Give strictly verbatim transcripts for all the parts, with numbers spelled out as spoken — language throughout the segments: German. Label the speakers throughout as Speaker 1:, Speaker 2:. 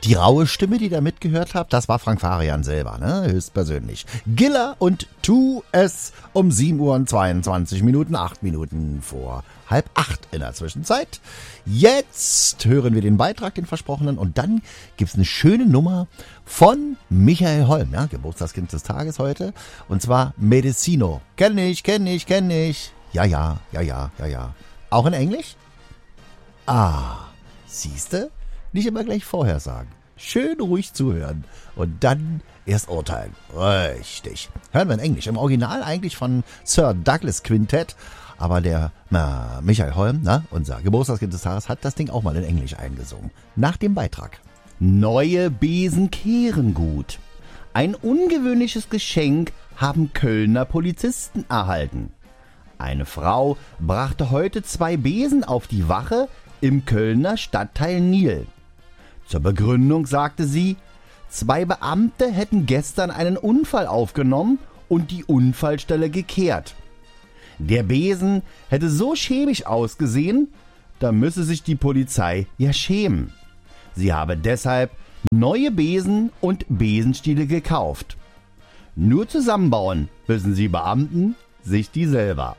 Speaker 1: Die raue Stimme, die da mitgehört habt, das war Frank Farian selber, ne? Höchstpersönlich. Giller und Tu es um sieben Uhr und zweiundzwanzig Minuten, acht Minuten vor halb acht in der Zwischenzeit. Jetzt hören wir den Beitrag, den versprochenen, und dann gibt's eine schöne Nummer von Michael Holm, ja, Geburtstagskind des Tages heute, und zwar Medicino. Kenn ich, kenn ich, kenn ich. Ja, ja, ja, ja, ja, ja. Auch in Englisch? Ah, siehste? Nicht immer gleich vorher sagen. Schön ruhig zuhören und dann erst urteilen. Richtig. Hören wir in Englisch. Im Original eigentlich von Sir Douglas Quintet. Aber der na, Michael Holm, na, unser Geburtstagskind des Tages, hat das Ding auch mal in Englisch eingesungen. Nach dem Beitrag. Neue Besen kehren gut. Ein ungewöhnliches Geschenk haben Kölner Polizisten erhalten. Eine Frau brachte heute zwei Besen auf die Wache im Kölner Stadtteil Nil. Zur Begründung sagte sie, zwei Beamte hätten gestern einen Unfall aufgenommen und die Unfallstelle gekehrt. Der Besen hätte so schäbig ausgesehen, da müsse sich die Polizei ja schämen. Sie habe deshalb neue Besen und Besenstiele gekauft. Nur zusammenbauen müssen sie Beamten sich die selber.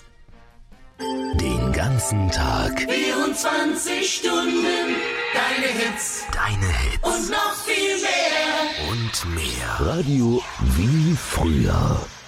Speaker 2: Den ganzen Tag.
Speaker 3: vierundzwanzig Stunden. Deine Hits.
Speaker 2: Deine Hits.
Speaker 3: Und noch viel mehr.
Speaker 2: Und mehr.
Speaker 4: Radio wie früher.